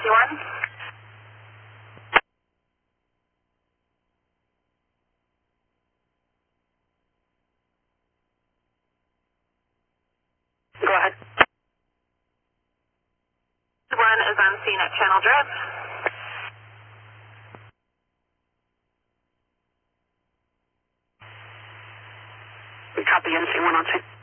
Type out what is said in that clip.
C1. Go ahead. 1 is on scene at Channel Drive. Copy NC1 on scene.